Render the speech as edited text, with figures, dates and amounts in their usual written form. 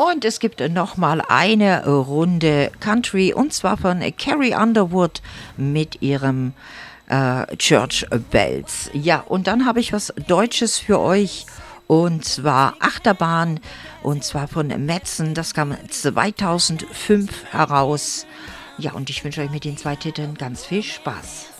Und es gibt nochmal eine Runde Country und zwar von Carrie Underwood mit ihrem Church Bells. Ja, und dann habe ich was Deutsches für euch und zwar Achterbahn und zwar von Metzen. Das kam 2005 heraus. Ja, und ich wünsche euch mit den 2 Titeln ganz viel Spaß.